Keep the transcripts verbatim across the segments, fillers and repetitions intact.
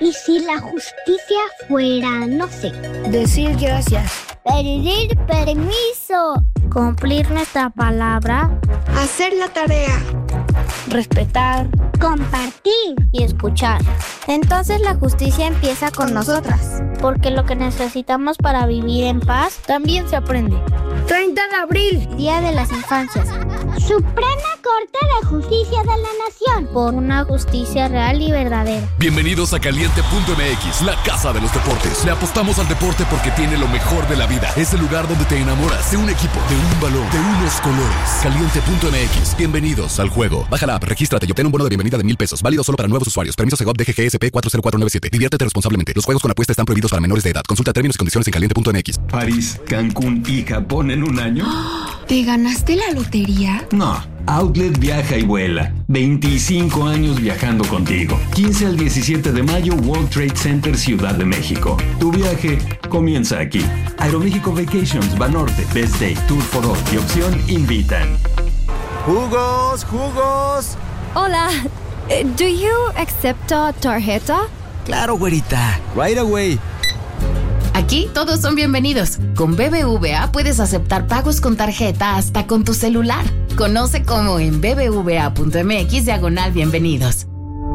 ¿Y si la justicia fuera, no sé? Decir gracias. Pedir permiso. Cumplir nuestra palabra. Hacer la tarea. Respetar. Compartir. Y escuchar. Entonces la justicia empieza con nosotras. Porque lo que necesitamos para vivir en paz también se aprende. treinta de abril. Día de las Infancias. Suprema Corte de Justicia de la Nación. Por una justicia real y verdadera. Bienvenidos a Caliente punto M X, la casa de los deportes. Le apostamos al deporte porque tiene lo mejor de la vida. Es el lugar donde te enamoras de un equipo, de un balón, de unos colores. Caliente punto M X. Bienvenidos al juego. Baja la app, regístrate y obtén un bono de bienvenida de mil pesos. Válido solo para nuevos usuarios. Permiso Segov D G G S P cuatro cero cuatro nueve siete. Diviértete responsablemente. Los juegos con apuesta están prohibidos para menores de edad. Consulta términos y condiciones en Caliente punto M X. París, Cancún y Japón en un año. ¿Te ganaste la lotería? No. Outlet viaja y vuela. veinticinco años viajando contigo. quince al diecisiete de mayo, World Trade Center, Ciudad de México. Tu viaje comienza aquí. Aeroméxico Vacations, Banorte, Best Day, Tour for All y Opción invitan. ¡Jugos, jugos! Hola, ¿do you accept a tarjeta? Claro, güerita. Right away. Aquí todos son bienvenidos. Con B B V A puedes aceptar pagos con tarjeta hasta con tu celular. Conoce cómo en b b v a punto m x diagonal bienvenidos.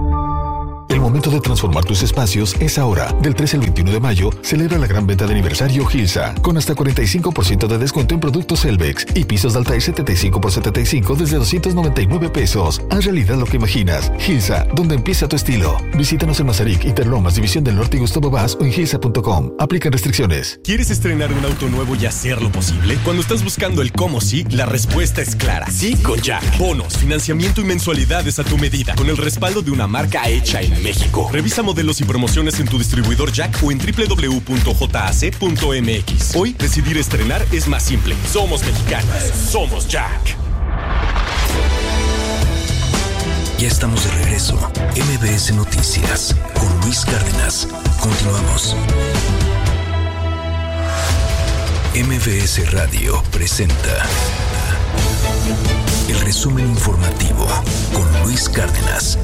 El momento de transformar tus espacios es ahora. Del trece al veintiuno de mayo, celebra la gran venta de aniversario Gilsa, con hasta cuarenta y cinco por ciento de descuento en productos Elvex y pisos de Altair setenta y cinco por setenta y cinco desde doscientos noventa y nueve pesos. Haz realidad lo que imaginas. Gilsa, donde empieza tu estilo. Visítanos en Mazarik, Interlomas, División del Norte y Gustavo Vaz o en gilsa punto com. Aplican restricciones. ¿Quieres estrenar un auto nuevo y hacerlo posible? Cuando estás buscando el cómo sí, la respuesta es clara. Sí con Jack. Bonos, financiamiento y mensualidades a tu medida, con el respaldo de una marca hecha en México. Revisa modelos y promociones en tu distribuidor Jack o en doble u doble u doble u punto j a c punto m x. Hoy, decidir estrenar es más simple. Somos mexicanos. Somos Jack. Ya estamos de regreso. M B S Noticias con Luis Cárdenas. Continuamos. M B S Radio presenta el resumen informativo con Luis Cárdenas.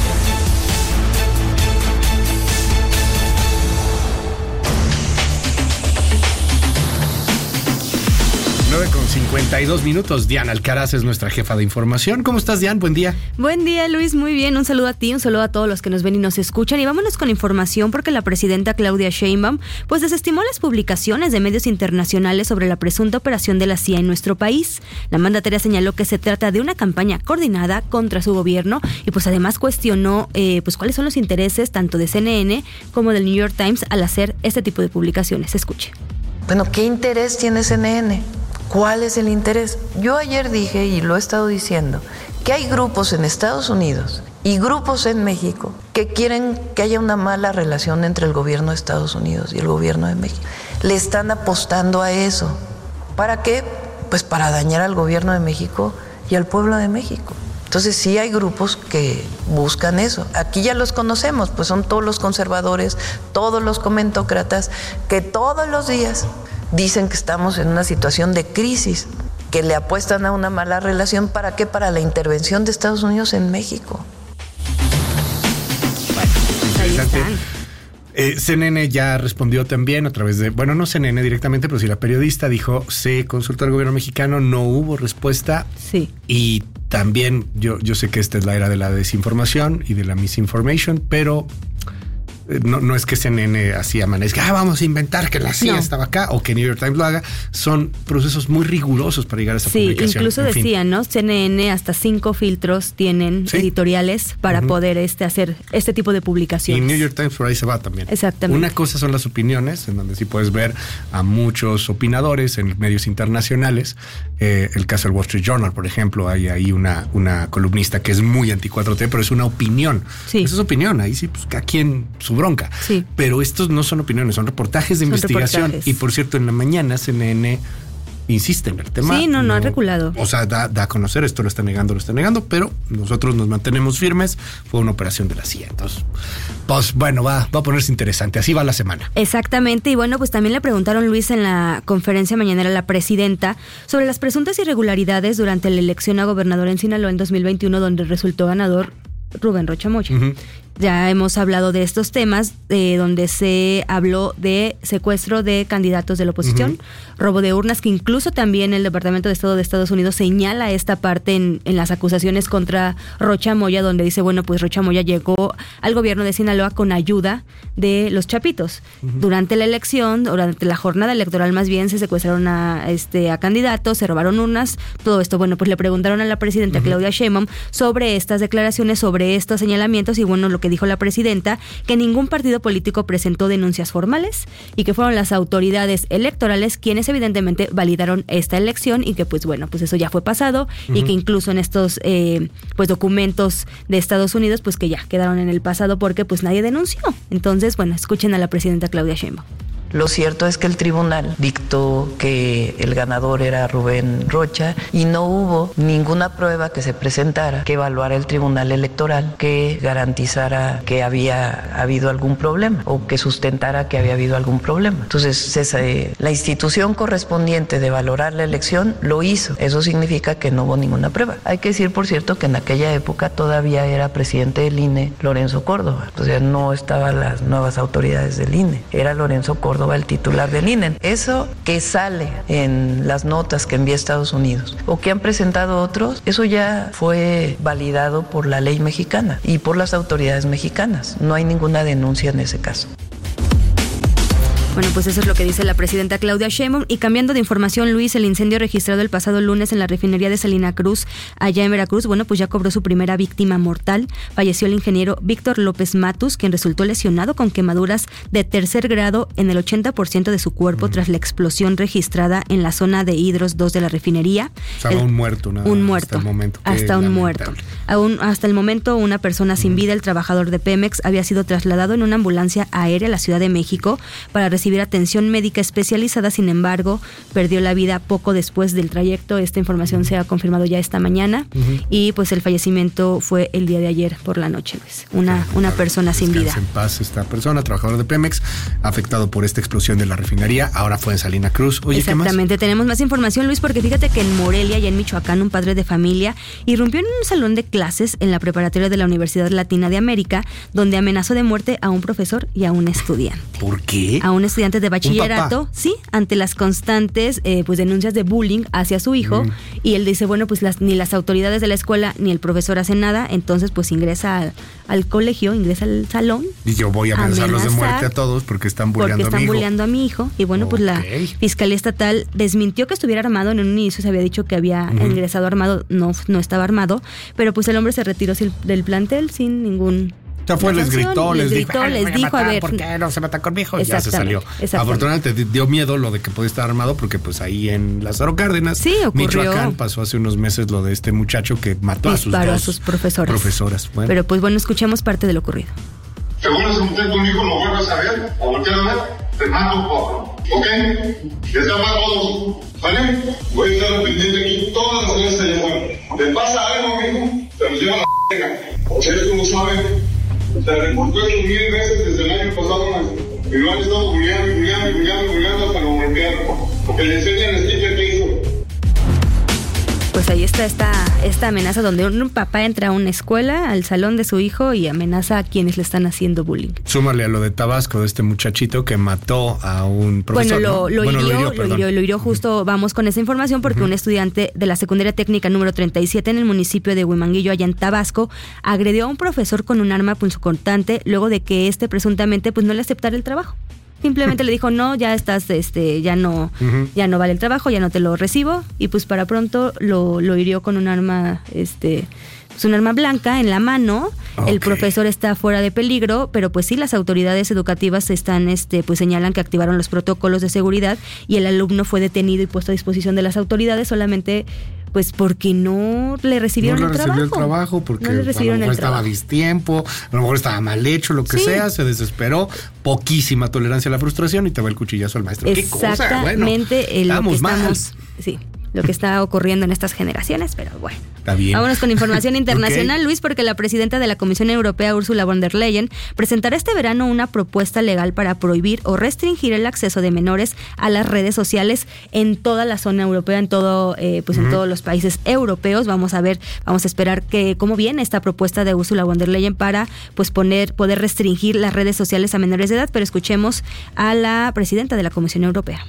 nueve con cincuenta y dos minutos. Diana Alcaraz es nuestra jefa de información. ¿Cómo estás, Diana? Buen día. Buen día, Luis. Muy bien. Un saludo a ti, un saludo a todos los que nos ven y nos escuchan. Y vámonos con información porque la presidenta Claudia Sheinbaum pues desestimó las publicaciones de medios internacionales sobre la presunta operación de la C I A en nuestro país. La mandataria señaló que se trata de una campaña coordinada contra su gobierno y pues además cuestionó eh, pues cuáles son los intereses tanto de C N N como del New York Times al hacer este tipo de publicaciones. Escuche. Bueno, ¿qué interés tiene C N N? ¿Cuál es el interés? Yo ayer dije, y lo he estado diciendo, que hay grupos en Estados Unidos y grupos en México que quieren que haya una mala relación entre el gobierno de Estados Unidos y el gobierno de México. Le están apostando a eso. ¿Para qué? Pues para dañar al gobierno de México y al pueblo de México. Entonces sí hay grupos que buscan eso. Aquí ya los conocemos, pues son todos los conservadores, todos los comentócratas, que todos los días dicen que estamos en una situación de crisis, que le apuestan a una mala relación. ¿Para qué? Para la intervención de Estados Unidos en México. Interesante. Eh, C N N ya respondió también a través de, bueno, no C N N directamente, pero sí la periodista dijo, se consultó al gobierno mexicano, no hubo respuesta. Sí. Y también yo, yo sé que esta es la era de la desinformación y de la misinformation, pero No, no es que C N N así amanezca, ah, vamos a inventar que la C I A no. estaba acá o que New York Times lo haga. Son procesos muy rigurosos para llegar a esa sí, publicación. Sí, incluso en decían, fin. ¿no? C N N hasta cinco filtros tienen ¿Sí? editoriales para uh-huh. poder este hacer este tipo de publicaciones. Y New York Times por ahí se va también. Exactamente. Una cosa son las opiniones, en donde sí puedes ver a muchos opinadores en medios internacionales. Eh, el caso del Wall Street Journal, por ejemplo, hay ahí una, una columnista que es muy anti cuatro T, pero es una opinión. Sí. Esa es opinión, ahí sí, pues a quien su bronca. Sí. Pero estos no son opiniones, son reportajes de son investigación. Reportajes. Y por cierto, en la mañana C N N insiste en el tema. Sí, no, no, no ha reculado. O sea, da, da a conocer, esto lo está negando, lo está negando, pero nosotros nos mantenemos firmes. Fue una operación de la C I A. Entonces, pues bueno, va, va a ponerse interesante. Así va la semana. Exactamente. Y bueno, pues también le preguntaron, Luis, en la conferencia mañanera a la presidenta sobre las presuntas irregularidades durante la elección a gobernador en Sinaloa en dos mil veintiuno, donde resultó ganador Rubén Rocha Moya. Uh-huh. Ya hemos hablado de estos temas, eh, donde se habló de secuestro de candidatos de la oposición, uh-huh. robo de urnas, que incluso también el Departamento de Estado de Estados Unidos señala esta parte en, en las acusaciones contra Rocha Moya, donde dice, bueno, pues Rocha Moya llegó al gobierno de Sinaloa con ayuda de los chapitos. Uh-huh. Durante la elección, durante la jornada electoral más bien, se secuestraron a, este, a candidatos, se robaron urnas, todo esto. Bueno, pues le preguntaron a la presidenta uh-huh. Claudia Sheinbaum sobre estas declaraciones, sobre estos señalamientos, y bueno, lo que dijo la presidenta, que ningún partido político presentó denuncias formales y que fueron las autoridades electorales quienes evidentemente validaron esta elección, y que pues bueno, pues eso ya fue pasado, uh-huh. y que incluso en estos eh, pues documentos de Estados Unidos pues que ya quedaron en el pasado porque pues nadie denunció. Entonces, bueno, escuchen a la presidenta Claudia Sheinbaum. Lo cierto es que el tribunal dictó que el ganador era Rubén Rocha y no hubo ninguna prueba que se presentara que evaluara el tribunal electoral que garantizara que había habido algún problema o que sustentara que había habido algún problema. Entonces, esa, eh, la institución correspondiente de valorar la elección lo hizo. Eso significa que no hubo ninguna prueba. Hay que decir, por cierto, que en aquella época todavía era presidente del I N E Lorenzo Córdoba. O sea, no estaban las nuevas autoridades del I N E. Era Lorenzo Córdoba el titular del I N E. Eso que sale en las notas que envía Estados Unidos o que han presentado otros, eso ya fue validado por la ley mexicana y por las autoridades mexicanas. No hay ninguna denuncia en ese caso. Bueno, pues eso es lo que dice la presidenta Claudia Sheinbaum. Y cambiando de información, Luis, el incendio registrado el pasado lunes en la refinería de Salina Cruz, allá en Veracruz, bueno, pues ya cobró su primera víctima mortal. Falleció el ingeniero Víctor López Matus, quien resultó lesionado con quemaduras de tercer grado en el ochenta por ciento de su cuerpo mm. tras la explosión registrada en la zona de Hidros dos de la refinería. O sea, el, un muerto, nada. Un muerto. Hasta el momento. Hasta un muerto. Aún, hasta el momento, una persona sin mm. vida, el trabajador de Pemex, había sido trasladado en una ambulancia aérea a la Ciudad de México para recibir atención médica especializada. Sin embargo, perdió la vida poco después del trayecto. Esta información se ha confirmado ya esta mañana, uh-huh. y pues el fallecimiento fue el día de ayer por la noche, Luis. Una, una claro, persona sin vida. En paz esta persona, trabajador de Pemex, afectado por esta explosión de la refinería. Ahora fue en Salina Cruz. Oye, exactamente, ¿qué más? Tenemos más información, Luis, porque fíjate que en Morelia, y en Michoacán, un padre de familia irrumpió en un salón de clases en la preparatoria de la Universidad Latina de América, donde amenazó de muerte a un profesor y a un estudiante. ¿Por qué? A un estudiante de bachillerato, sí, ante las constantes eh, pues denuncias de bullying hacia su hijo, mm. y él dice, bueno, pues las, ni las autoridades de la escuela ni el profesor hacen nada, entonces pues ingresa al, al colegio, ingresa al salón. Y yo voy a amenazarlos de muerte a todos porque están bulleando porque están a mi hijo. bulleando a mi hijo. Y bueno, okay. pues la Fiscalía Estatal desmintió que estuviera armado. En un inicio se había dicho que había uh-huh. ingresado armado, no, no estaba armado, pero pues el hombre se retiró del plantel sin ningún... O sea, fue, les gritó, les, les dijo, gritó, les dijo, a, a ver, ¿por qué no se mata con mi hijo? Y ya se salió. Afortunadamente dio miedo lo de que podía estar armado, porque pues ahí en Lázaro Cárdenas, sí, Michoacán, pasó hace unos meses lo de este muchacho que mató a sus dos a sus profesoras. profesoras. Bueno. Pero pues bueno, escuchemos parte de lo ocurrido. Según ese mujer, tu hijo lo vuelves a ver, o voltear a ver, te mato un poco. ¿Ok? Está para todos. ¿Vale? Voy a estar pendiente aquí todas las veces de llamar. ¿Te pasa algo, amigo? Te los lleva a la p***. Ustedes como saben, se reportó eso mil veces desde el año pasado, y lo han estado bulleando, bulleando, bulleando, bulleando hasta lo golpearon. Porque le enseñan el sticker que hizo. Pues ahí está esta, esta amenaza donde un papá entra a una escuela, al salón de su hijo, y amenaza a quienes le están haciendo bullying. Súmale a lo de Tabasco, de este muchachito que mató a un profesor. Bueno, lo, ¿no? lo, bueno hirió, lo, hirió, lo hirió, lo hirió justo, uh-huh. vamos con esa información, porque uh-huh. un estudiante de la secundaria técnica número treinta y siete en el municipio de Huimanguillo, allá en Tabasco, agredió a un profesor con un arma punzocortante luego de que este presuntamente pues no le aceptara el trabajo. Simplemente le dijo, no, ya estás, este, ya no, uh-huh. ya no vale el trabajo, ya no te lo recibo, y pues para pronto lo, lo hirió con un arma, este, pues un arma blanca en la mano. Okay. El profesor está fuera de peligro, pero pues sí, las autoridades educativas están, este, pues señalan que activaron los protocolos de seguridad y el alumno fue detenido y puesto a disposición de las autoridades solamente pues porque no le recibieron no le el recibió trabajo. el trabajo, porque no le recibieron a lo mejor el estaba a distiempo, a lo mejor estaba mal hecho, lo que sí. sea, se desesperó, poquísima tolerancia a la frustración y te va el cuchillazo al maestro. Exactamente. ¿Qué cosa? Bueno, el estamos que mal. Estamos, sí. lo que está ocurriendo en estas generaciones, pero bueno. Está bien. Vámonos con información internacional, Okay. Luis, porque la presidenta de la Comisión Europea, Ursula von der Leyen, presentará este verano una propuesta legal para prohibir o restringir el acceso de menores a las redes sociales en toda la zona europea, en todo, eh, pues uh-huh. en todos los países europeos. Vamos a ver, vamos a esperar que cómo viene esta propuesta de Ursula von der Leyen para pues poner, poder restringir las redes sociales a menores de edad, pero escuchemos a la presidenta de la Comisión Europea.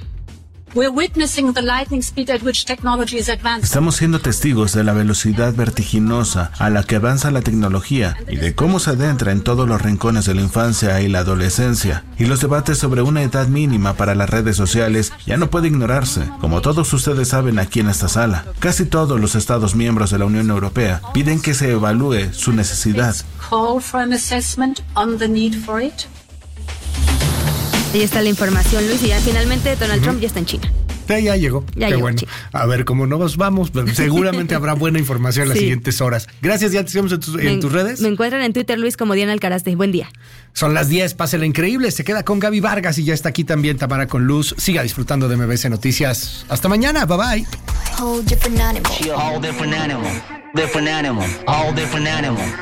Estamos siendo testigos de la velocidad vertiginosa a la que avanza la tecnología y de cómo se adentra en todos los rincones de la infancia y la adolescencia. Y los debates sobre una edad mínima para las redes sociales ya no puede ignorarse. Como todos ustedes saben aquí en esta sala, casi todos los Estados miembros de la Unión Europea piden que se evalúe su necesidad. Ahí está la información, Luis, y ya finalmente Donald uh-huh. Trump ya está en China. Ya, ya llegó. Ya Qué llegó, bueno. China. A ver cómo nos vamos, pero seguramente habrá buena información en las sí. siguientes horas. Gracias, ya te seguimos en, tus, en tus redes. Me encuentran en Twitter, Luis, como Diana Alcarazde. Buen día. Son las diez, pásela increíble. Se queda con Gaby Vargas y ya está aquí también Tamara con Luz. Siga disfrutando de M B S Noticias. Hasta mañana. Bye bye. Whole different animal. She a whole different animal. Different animal. Whole different animal.